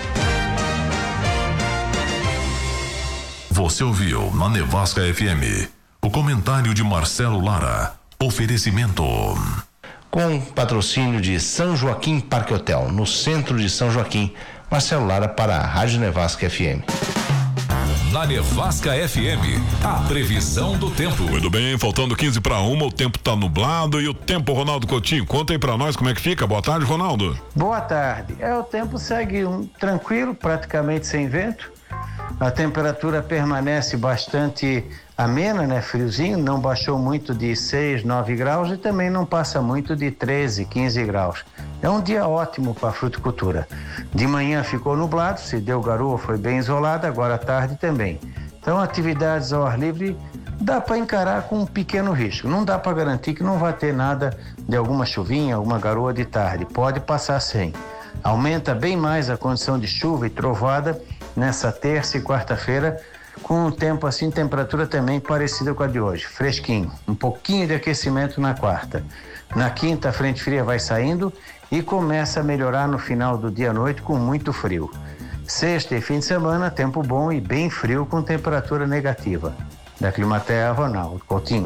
Speaker 4: Você ouviu na Nevasca FM o comentário de Marcelo Lara. Oferecimento.
Speaker 17: Com patrocínio de São Joaquim Parque Hotel, no centro de São Joaquim. Marcelo Lara para a Rádio Nevasca FM.
Speaker 4: Na Nevasca FM, a previsão do tempo.
Speaker 2: Muito bem, faltando 15:01, o tempo tá nublado e o tempo, Ronaldo Coutinho, conta aí pra nós como é que fica. Boa tarde, Ronaldo.
Speaker 18: Boa tarde. O tempo segue tranquilo, praticamente sem vento. A temperatura permanece bastante amena, né? Friozinho, não baixou muito de 6, 9 graus e também não passa muito de 13, 15 graus. É um dia ótimo para a fruticultura. De manhã ficou nublado, se deu garoa, foi bem isolado, agora à tarde também. Então, atividades ao ar livre dá para encarar com um pequeno risco. Não dá para garantir que não vai ter nada de alguma chuvinha, alguma garoa de tarde. Pode passar sem. Aumenta bem mais a condição de chuva e trovada nessa terça e quarta-feira, com um tempo assim, temperatura também parecida com a de hoje, fresquinho, um pouquinho de aquecimento na quarta. Na quinta, a frente fria vai saindo e começa a melhorar no final do dia à noite com muito frio. Sexta e fim de semana, tempo bom e bem frio com temperatura negativa. Da Climaterra, Ronaldo Coutinho.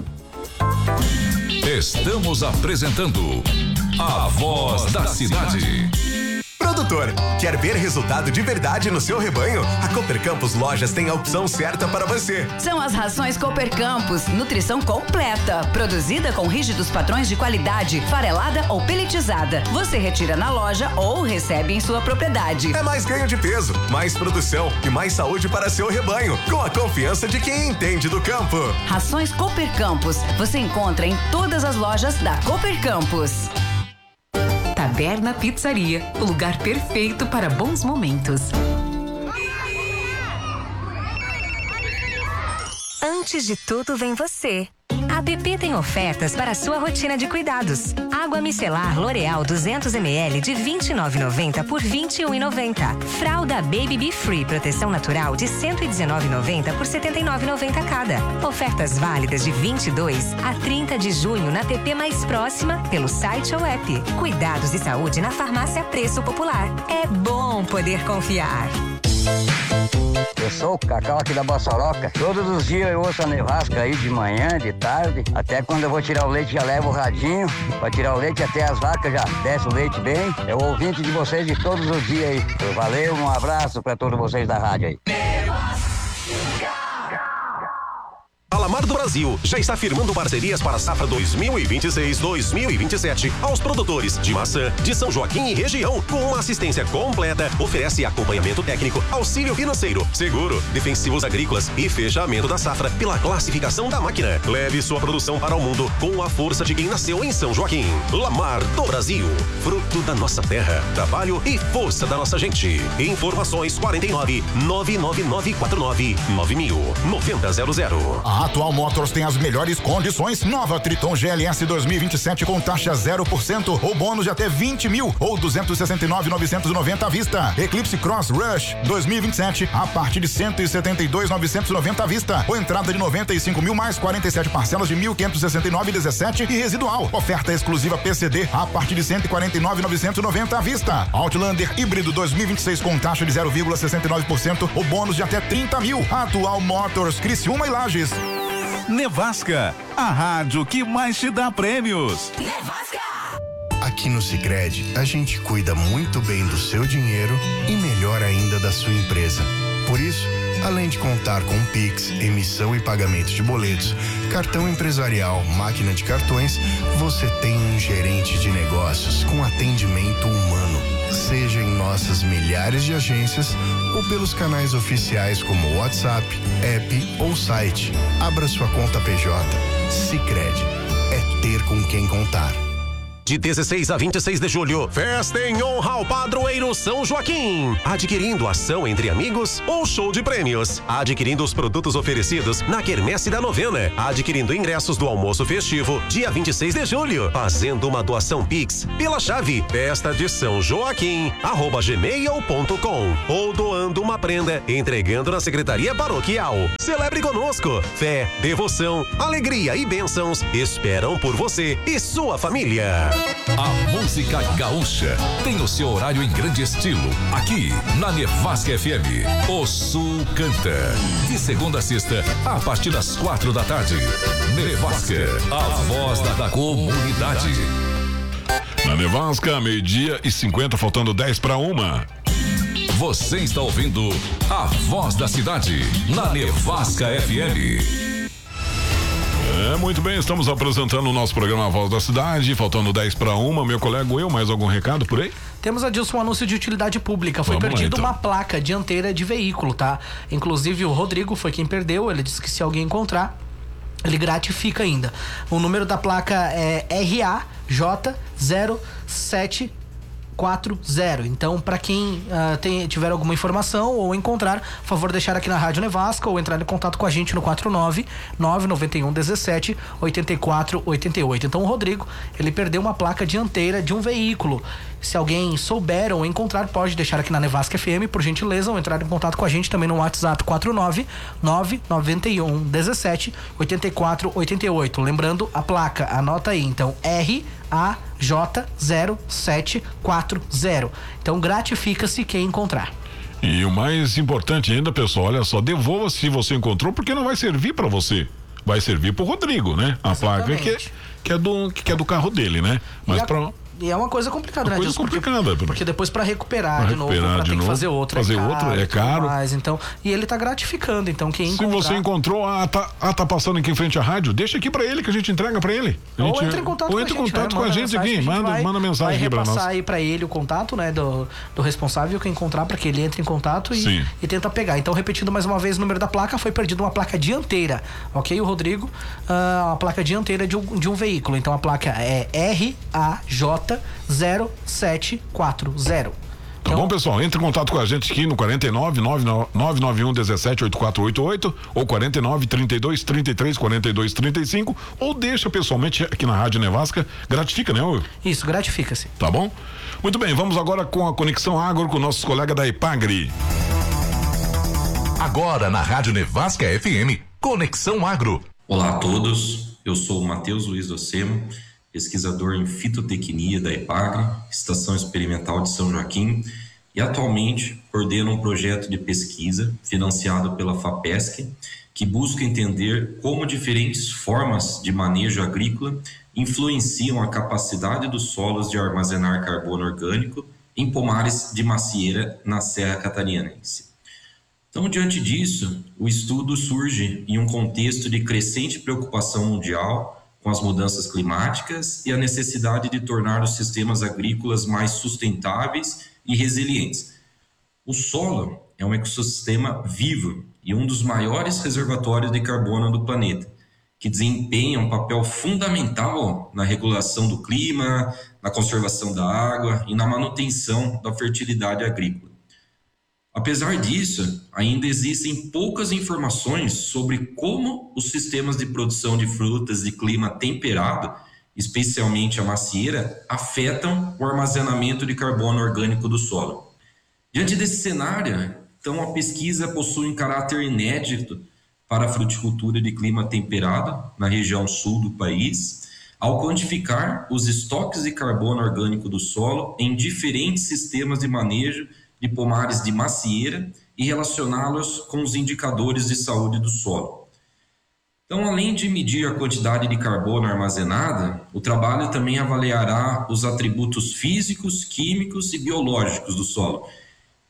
Speaker 4: Estamos apresentando a Voz da Cidade.
Speaker 8: Produtor, quer ver resultado de verdade no seu rebanho? A Cooper Campos Lojas tem a opção certa para você.
Speaker 15: São as rações Cooper Campos, nutrição completa, produzida com rígidos padrões de qualidade, farelada ou peletizada. Você retira na loja ou recebe em sua propriedade.
Speaker 8: É mais ganho de peso, mais produção e mais saúde para seu rebanho, com a confiança de quem entende do campo.
Speaker 15: Rações Cooper Campos, você encontra em todas as lojas da Cooper Campos. Taberna Pizzaria, o lugar perfeito para bons momentos.
Speaker 19: Antes de tudo vem você. A APP tem ofertas para a sua rotina de cuidados. Água micelar L'Oreal 200ml de R$ 29,90 por R$ 21,90. Fralda Baby Be Free proteção natural de R$ 119,90 por R$ 79,90 cada. Ofertas válidas de 22 a 30 de junho na APP mais próxima, pelo site ou app. Cuidados e saúde na farmácia Preço Popular. É bom poder confiar.
Speaker 20: Eu sou o Cacau aqui da Bossoroca. Todos os dias eu ouço a Nevasca aí de manhã, de tarde. Até quando eu vou tirar o leite já levo o radinho. Pra tirar o leite até as vacas já desce o leite bem. É o ouvinte de vocês de todos os dias aí. Valeu, um abraço pra todos vocês da rádio aí.
Speaker 21: A Lamar do Brasil já está firmando parcerias para a safra 2026-2027 aos produtores de maçã de São Joaquim e região, com uma assistência completa, oferece acompanhamento técnico, auxílio financeiro, seguro, defensivos agrícolas e fechamento da safra pela classificação da máquina. Leve sua produção para o mundo com a força de quem nasceu em São Joaquim. Lamar do Brasil, fruto da nossa terra, trabalho e força da nossa gente. Informações 49 99949 9000 9000.
Speaker 10: A Atual Motors tem as melhores condições. Nova Triton GLS 2027 com taxa 0% ou bônus de até 20 mil ou 269.990 à vista. Eclipse Cross Rush 2027 a partir de 172.990 à vista. Ou entrada de 95 mil mais 47 parcelas de 1.569,17 e residual. Oferta exclusiva PCD a partir de 149.990 à vista. Outlander híbrido 2026 com taxa de 0,69% ou bônus de até 30 mil. Atual Motors, Criciúma e Lages.
Speaker 4: Nevasca, a rádio que mais te dá prêmios.
Speaker 22: Nevasca! Aqui no Sicredi, a gente cuida muito bem do seu dinheiro e melhor ainda da sua empresa. Por isso, além de contar com Pix, emissão e pagamento de boletos, cartão empresarial, máquina de cartões, você tem um gerente de negócios com atendimento humano. Seja em nossas milhares de agências ou pelos canais oficiais como WhatsApp, app ou site. Abra sua conta PJ. Sicredi. É ter com quem contar.
Speaker 21: De 16 a 26 de julho, festa em honra ao padroeiro São Joaquim. Adquirindo ação entre amigos ou show de prêmios. Adquirindo os produtos oferecidos na Quermesse da Novena. Adquirindo ingressos do almoço festivo, dia 26 de julho. Fazendo uma doação Pix pela chave festa de São Joaquim, @gmail.com. Ou doando uma prenda, entregando na Secretaria Paroquial. Celebre conosco. Fé, devoção, alegria e bênçãos esperam por você e sua família.
Speaker 5: A música gaúcha tem o seu horário em grande estilo, aqui na Nevasca FM. O Sul canta. De segunda a sexta, a partir das 4 da tarde. Nevasca, a voz da comunidade.
Speaker 2: Na Nevasca, 12:50, faltando 10 para 1.
Speaker 5: Você está ouvindo a voz da cidade, na Nevasca FM.
Speaker 2: Muito bem, estamos apresentando o nosso programa A Voz da Cidade, faltando 10 para 1. Meu colega Will, mais algum recado por aí?
Speaker 1: Temos, Adilson, um anúncio de utilidade pública. Foi perdido uma placa dianteira de veículo, tá? Inclusive o Rodrigo foi quem perdeu, ele disse que se alguém encontrar, ele gratifica ainda. O número da placa é RAJ0740. Então, para quem tiver alguma informação ou encontrar, por favor, deixar aqui na Rádio Nevasca ou entrar em contato com a gente no 49991178488. Então, o Rodrigo, ele perdeu uma placa dianteira de um veículo. Se alguém souber ou encontrar, pode deixar aqui na Nevasca FM, por gentileza, ou entrar em contato com a gente também no WhatsApp 49991178488. Lembrando a placa, anota aí, então, RAJ0740. Então gratifica-se quem encontrar.
Speaker 2: E o mais importante ainda, pessoal, olha só, devolva se você encontrou, porque não vai servir para você. Vai servir pro Rodrigo, né? A placa que é do carro dele, né? Mas
Speaker 1: E é uma coisa complicada, né? Porque depois para recuperar de novo, tem que fazer outra.
Speaker 2: É caro.
Speaker 1: Então, e ele tá gratificando, então quem encontrar...
Speaker 2: Se você encontrou, tá passando aqui em frente à rádio, deixa aqui para ele que a gente entrega para ele.
Speaker 1: Ou entra em contato
Speaker 2: com a gente aqui, manda mensagem aqui para nós. Vai repassar
Speaker 1: aí para ele o contato, né, do responsável que encontrar, para que ele entre em contato e tenta pegar. Então, repetindo mais uma vez o número da placa, foi perdido uma placa dianteira, ok? O Rodrigo, a placa dianteira de um veículo. Então, a placa é RAJ0740.
Speaker 2: Tá bom, pessoal? Entre em contato com a gente aqui no 49991178488 ou 4932334235 ou deixa pessoalmente aqui na Rádio Nevasca. Gratifica, né, Will?
Speaker 1: Isso, gratifica-se.
Speaker 2: Tá bom? Muito bem, vamos agora com a Conexão Agro com nossos colegas da Epagri.
Speaker 5: Agora na Rádio Nevasca FM, Conexão Agro.
Speaker 3: Olá a todos, eu sou o Matheus Luiz Docemo, pesquisador em fitotecnia da Epagri, Estação Experimental de São Joaquim, e atualmente coordeno um projeto de pesquisa financiado pela FAPESC, que busca entender como diferentes formas de manejo agrícola influenciam a capacidade dos solos de armazenar carbono orgânico em pomares de macieira na Serra Catarinense. Então, diante disso, o estudo surge em um contexto de crescente preocupação mundial com as mudanças climáticas e a necessidade de tornar os sistemas agrícolas mais sustentáveis e resilientes. O solo é um ecossistema vivo e um dos maiores reservatórios de carbono do planeta, que desempenha um papel fundamental na regulação do clima, na conservação da água e na manutenção da fertilidade agrícola. Apesar disso, ainda existem poucas informações sobre como os sistemas de produção de frutas de clima temperado, especialmente a macieira, afetam o armazenamento de carbono orgânico do solo. Diante desse cenário, então, a pesquisa possui um caráter inédito para a fruticultura de clima temperado na região sul do país, ao quantificar os estoques de carbono orgânico do solo em diferentes sistemas de manejo de pomares de macieira e relacioná-los com os indicadores de saúde do solo. Então, além de medir a quantidade de carbono armazenada, o trabalho também avaliará os atributos físicos, químicos e biológicos do solo,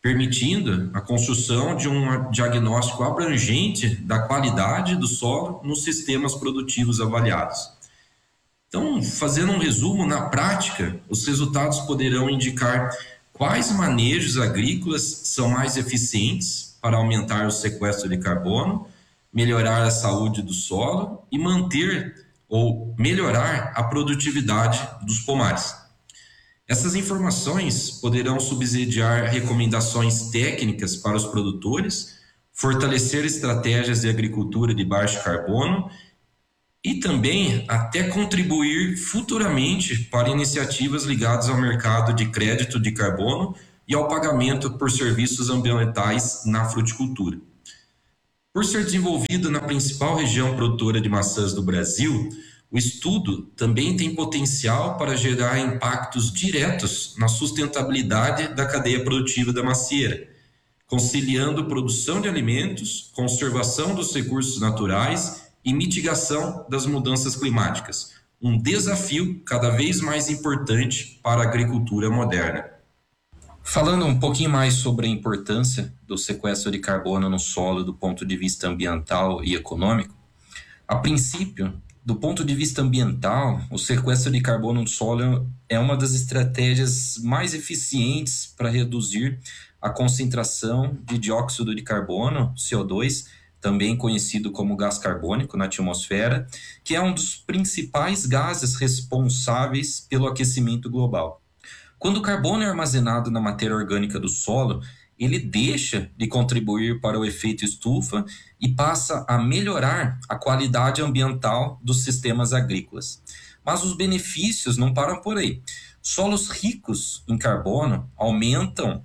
Speaker 3: permitindo a construção de um diagnóstico abrangente da qualidade do solo nos sistemas produtivos avaliados. Então, fazendo um resumo, na prática, os resultados poderão indicar quais manejos agrícolas são mais eficientes para aumentar o sequestro de carbono, melhorar a saúde do solo e manter ou melhorar a produtividade dos pomares. Essas informações poderão subsidiar recomendações técnicas para os produtores, fortalecer estratégias de agricultura de baixo carbono e também até contribuir futuramente para iniciativas ligadas ao mercado de crédito de carbono e ao pagamento por serviços ambientais na fruticultura. Por ser desenvolvido na principal região produtora de maçãs do Brasil, o estudo também tem potencial para gerar impactos diretos na sustentabilidade da cadeia produtiva da macieira, conciliando produção de alimentos, conservação dos recursos naturais e mitigação das mudanças climáticas, um desafio cada vez mais importante para a agricultura moderna. Falando um pouquinho mais sobre a importância do sequestro de carbono no solo do ponto de vista ambiental e econômico, a princípio, do ponto de vista ambiental, o sequestro de carbono no solo é uma das estratégias mais eficientes para reduzir a concentração de dióxido de carbono, CO2, também conhecido como gás carbônico na atmosfera, que é um dos principais gases responsáveis pelo aquecimento global. Quando o carbono é armazenado na matéria orgânica do solo, ele deixa de contribuir para o efeito estufa e passa a melhorar a qualidade ambiental dos sistemas agrícolas. Mas os benefícios não param por aí. Solos ricos em carbono aumentam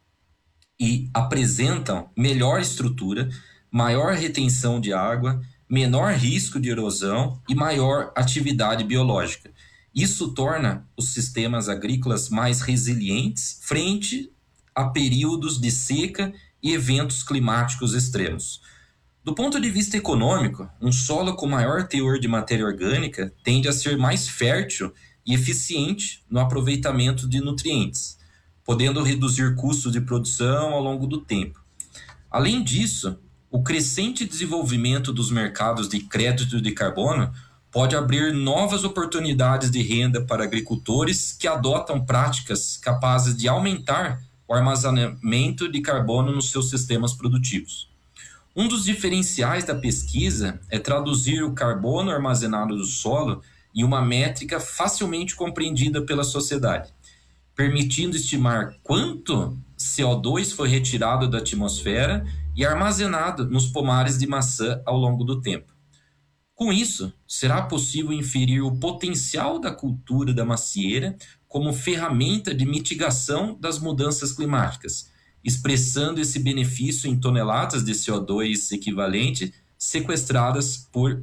Speaker 3: e apresentam melhor estrutura, maior retenção de água, menor risco de erosão e maior atividade biológica. Isso torna os sistemas agrícolas mais resilientes frente a períodos de seca e eventos climáticos extremos. Do ponto de vista econômico, um solo com maior teor de matéria orgânica tende a ser mais fértil e eficiente no aproveitamento de nutrientes, podendo reduzir custos de produção ao longo do tempo. Além disso, o crescente desenvolvimento dos mercados de crédito de carbono pode abrir novas oportunidades de renda para agricultores que adotam práticas capazes de aumentar o armazenamento de carbono nos seus sistemas produtivos. Um dos diferenciais da pesquisa é traduzir o carbono armazenado no solo em uma métrica facilmente compreendida pela sociedade, permitindo estimar quanto CO2 foi retirado da atmosfera e armazenado nos pomares de maçã ao longo do tempo. Com isso, será possível inferir o potencial da cultura da macieira como ferramenta de mitigação das mudanças climáticas, expressando esse benefício em toneladas de CO2 equivalente sequestradas por...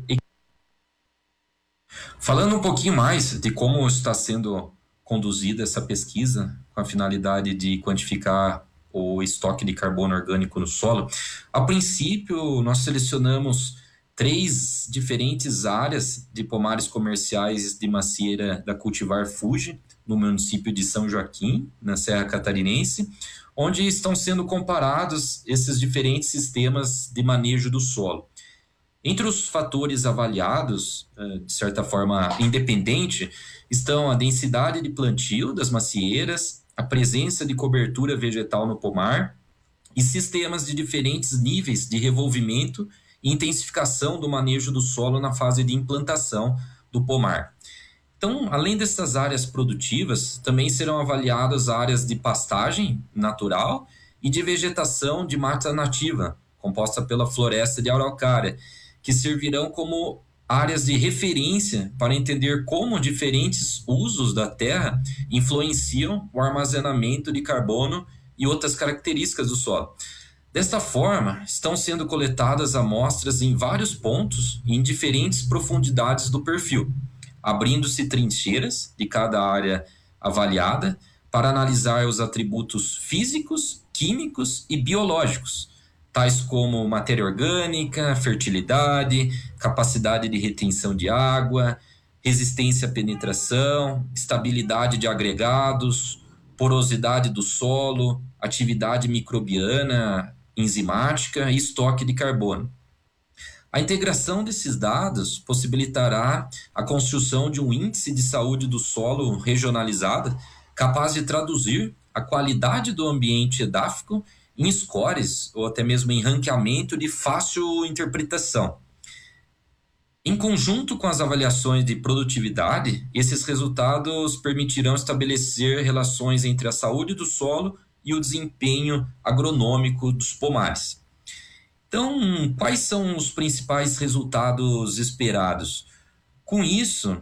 Speaker 3: Falando um pouquinho mais de como está sendo conduzida essa pesquisa com a finalidade de quantificar o estoque de carbono orgânico no solo, a princípio nós selecionamos 3 diferentes áreas de pomares comerciais de macieira da Cultivar Fuji, no município de São Joaquim, na Serra Catarinense, onde estão sendo comparados esses diferentes sistemas de manejo do solo. Entre os fatores avaliados, de certa forma independente, estão a densidade de plantio das macieiras, a presença de cobertura vegetal no pomar e sistemas de diferentes níveis de revolvimento e intensificação do manejo do solo na fase de implantação do pomar. Então, além dessas áreas produtivas, também serão avaliadas áreas de pastagem natural e de vegetação de mata nativa, composta pela floresta de araucária, que servirão como áreas de referência para entender como diferentes usos da terra influenciam o armazenamento de carbono e outras características do solo. Desta forma, estão sendo coletadas amostras em vários pontos e em diferentes profundidades do perfil, abrindo-se trincheiras de cada área avaliada para analisar os atributos físicos, químicos e biológicos, tais como matéria orgânica, fertilidade, capacidade de retenção de água, resistência à penetração, estabilidade de agregados, porosidade do solo, atividade microbiana, enzimática e estoque de carbono. A integração desses dados possibilitará a construção de um índice de saúde do solo regionalizada, capaz de traduzir a qualidade do ambiente edáfico em scores ou até mesmo em ranqueamento de fácil interpretação. Em conjunto com as avaliações de produtividade, esses resultados permitirão estabelecer relações entre a saúde do solo e o desempenho agronômico dos pomares. Então, quais são os principais resultados esperados? Com isso,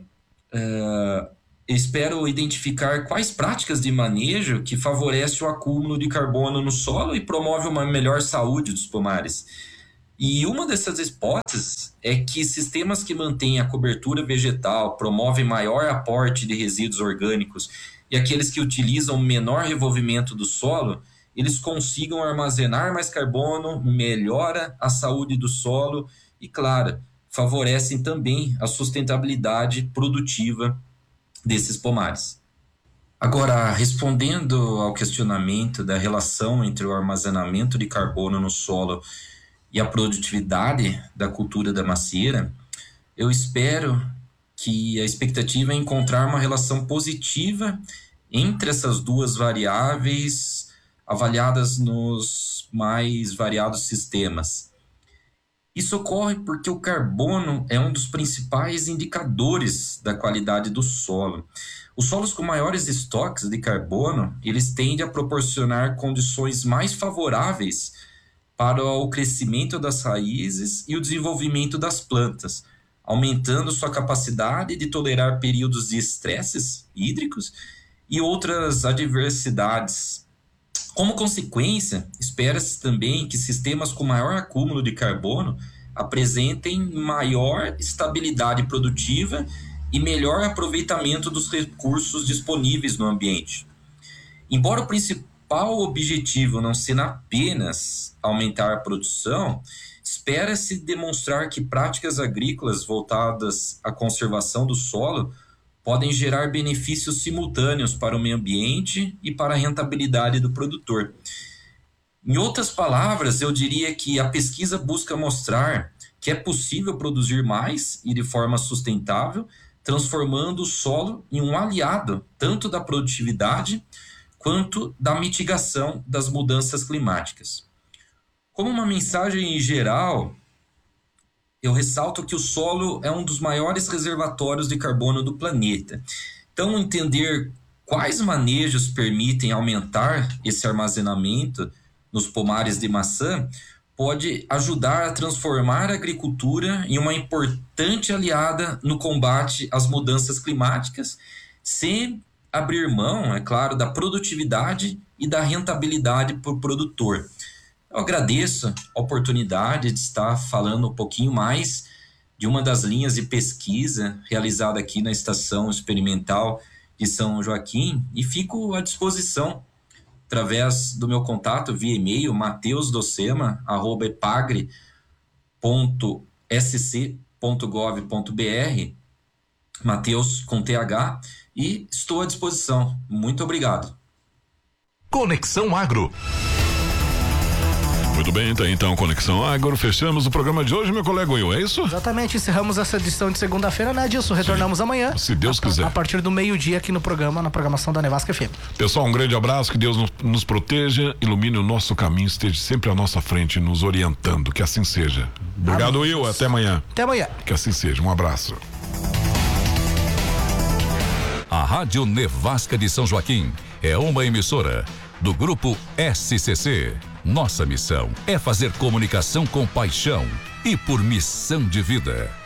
Speaker 3: espero identificar quais práticas de manejo que favorecem o acúmulo de carbono no solo e promove uma melhor saúde dos pomares. E uma dessas hipóteses é que sistemas que mantêm a cobertura vegetal, promovem maior aporte de resíduos orgânicos e aqueles que utilizam menor revolvimento do solo, eles consigam armazenar mais carbono, melhora a saúde do solo e, claro, favorecem também a sustentabilidade produtiva desses pomares. Agora, respondendo ao questionamento da relação entre o armazenamento de carbono no solo e a produtividade da cultura da macieira, eu espero que a expectativa é encontrar uma relação positiva entre essas duas variáveis avaliadas nos mais variados sistemas. Isso ocorre porque o carbono é um dos principais indicadores da qualidade do solo. Os solos com maiores estoques de carbono, eles tendem a proporcionar condições mais favoráveis para o crescimento das raízes e o desenvolvimento das plantas, aumentando sua capacidade de tolerar períodos de estresses hídricos e outras adversidades. Como consequência, espera-se também que sistemas com maior acúmulo de carbono apresentem maior estabilidade produtiva e melhor aproveitamento dos recursos disponíveis no ambiente. Embora o principal objetivo não seja apenas aumentar a produção, espera-se demonstrar que práticas agrícolas voltadas à conservação do solo podem gerar benefícios simultâneos para o meio ambiente e para a rentabilidade do produtor. Em outras palavras, eu diria que a pesquisa busca mostrar que é possível produzir mais e de forma sustentável, transformando o solo em um aliado tanto da produtividade quanto da mitigação das mudanças climáticas. Como uma mensagem geral, eu ressalto que o solo é um dos maiores reservatórios de carbono do planeta. Então, entender quais manejos permitem aumentar esse armazenamento nos pomares de maçã pode ajudar a transformar a agricultura em uma importante aliada no combate às mudanças climáticas, sem abrir mão, é claro, da produtividade e da rentabilidade para o produtor. Eu agradeço a oportunidade de estar falando um pouquinho mais de uma das linhas de pesquisa realizada aqui na Estação Experimental de São Joaquim e fico à disposição através do meu contato via e-mail mateus.docema@epagre.sc.gov.br, Mateus com TH, e estou à disposição. Muito obrigado.
Speaker 4: Conexão Agro.
Speaker 2: Muito bem, tá então Conexão Agro. Fechamos o programa de hoje, meu colega Will, é isso?
Speaker 1: Exatamente, encerramos essa edição de segunda-feira, né, Edilson? Retornamos amanhã.
Speaker 2: Se Deus quiser.
Speaker 1: A partir do meio-dia aqui no programa, na programação da Nevasca FM.
Speaker 2: Pessoal, um grande abraço, que Deus nos proteja, ilumine o nosso caminho, esteja sempre à nossa frente, nos orientando, que assim seja. Obrigado, amém. Will, até amanhã.
Speaker 1: Até amanhã.
Speaker 2: Que assim seja, um abraço.
Speaker 5: A Rádio Nevasca de São Joaquim é uma emissora do Grupo SCC. Nossa missão é fazer comunicação com paixão e por missão de vida.